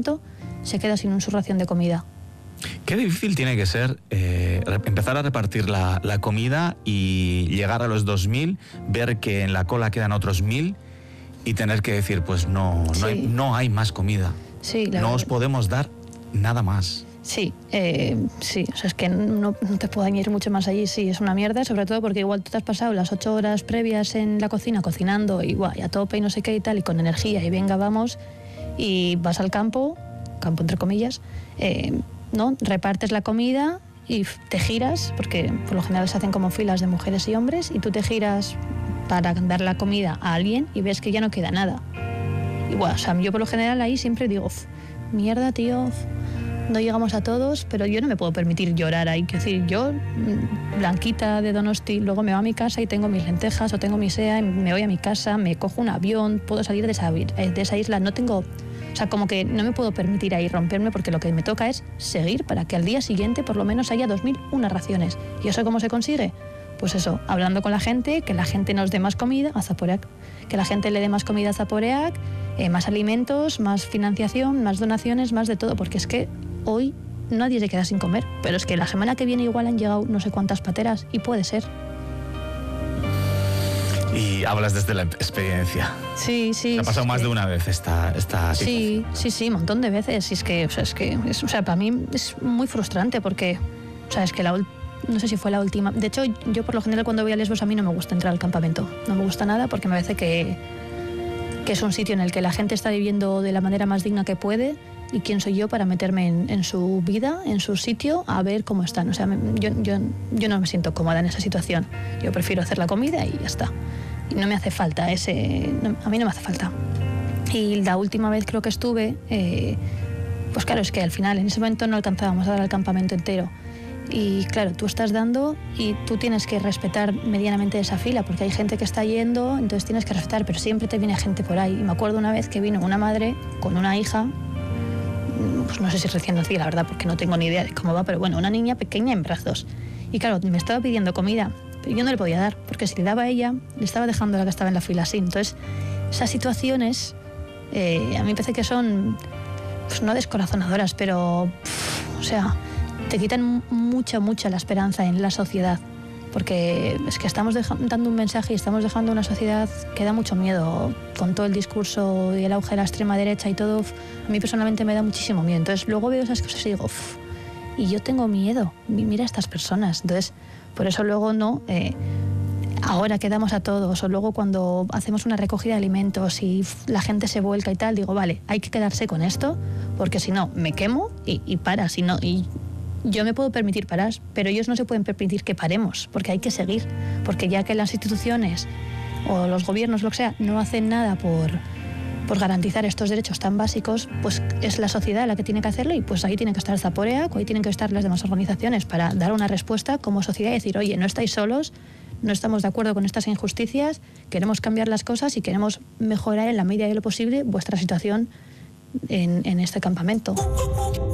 campamento se queda sin su ración de comida. Qué difícil tiene que ser empezar a repartir la comida y llegar a los 2.000, ver que en la cola quedan otros 1.000 y tener que decir, pues no hay más comida. Sí, no os podemos dar nada más. Sí, sí, o sea, es que no te puedo añadir mucho más allí, sí, es una mierda, sobre todo porque igual tú te has pasado las 8 horas previas en la cocina cocinando y a tope y no sé qué y tal, y con energía y venga, vamos, y vas al campo entre comillas, ¿no? Repartes la comida y te giras, porque por lo general se hacen como filas de mujeres y hombres, y tú te giras para dar la comida a alguien y ves que ya no queda nada. Y o sea, yo por lo general ahí siempre digo, mierda, tío, no llegamos a todos, pero yo no me puedo permitir llorar ahí. Es decir, yo, blanquita de Donosti, luego me voy a mi casa y tengo mis lentejas o tengo mi SEA, y me voy a mi casa, me cojo un avión, puedo salir de esa isla, no tengo... O sea, como que no me puedo permitir ahí romperme, porque lo que me toca es seguir para que al día siguiente por lo menos haya 2.001 raciones. ¿Y eso cómo se consigue? Pues eso, hablando con la gente, que la gente nos dé más comida a Zaporeak, que la gente le dé más comida a Zaporeak, más alimentos, más financiación, más donaciones, más de todo, porque es que hoy nadie se queda sin comer, pero es que la semana que viene igual han llegado no sé cuántas pateras y puede ser. Y hablas desde la experiencia. Sí. ¿Te ha pasado más de una vez esta situación? Sí, un montón de veces. Y es que, para mí es muy frustrante porque, o sea, es que no sé si fue la última. De hecho, yo por lo general cuando voy a Lesbos a mí no me gusta entrar al campamento. No me gusta nada porque me parece que es un sitio en el que la gente está viviendo de la manera más digna que puede. ¿Y quién soy yo para meterme en su vida, en su sitio, a ver cómo están? O sea, yo no me siento cómoda en esa situación. Yo prefiero hacer la comida y ya está. Y no me hace falta a mí no me hace falta. Y la última vez creo que estuve, pues claro, es que al final en ese momento no alcanzábamos a dar al campamento entero. Y claro, tú estás dando y tú tienes que respetar medianamente esa fila, porque hay gente que está yendo, entonces tienes que respetar, pero siempre te viene gente por ahí. Y me acuerdo una vez que vino una madre con una hija, pues no sé si recién nacida, la verdad, porque no tengo ni idea de cómo va, pero bueno, una niña pequeña en brazos. Y claro, me estaba pidiendo comida, pero yo no le podía dar, porque si le daba a ella, le estaba dejando a la que estaba en la fila así. Entonces, esas situaciones, a mí me parece que son, pues no descorazonadoras, pero, o sea, te quitan mucha la esperanza en la sociedad, porque es que estamos dando un mensaje y estamos dejando una sociedad que da mucho miedo, con todo el discurso y el auge de la extrema derecha y todo. A mí personalmente me da muchísimo miedo. Entonces luego veo esas cosas y digo, y yo tengo miedo, mira a estas personas. Entonces, por eso luego ahora quedamos a todos, o luego cuando hacemos una recogida de alimentos y la gente se vuelca y tal, digo, vale, hay que quedarse con esto, porque si no, me quemo y para, si no... Yo me puedo permitir parar, pero ellos no se pueden permitir que paremos, porque hay que seguir, porque ya que las instituciones o los gobiernos, lo que sea, no hacen nada por garantizar estos derechos tan básicos, pues es la sociedad la que tiene que hacerlo, y pues ahí tiene que estar Zaporeak, o ahí tienen que estar las demás organizaciones para dar una respuesta como sociedad y decir, oye, no estáis solos, no estamos de acuerdo con estas injusticias, queremos cambiar las cosas y queremos mejorar en la medida de lo posible vuestra situación en este campamento.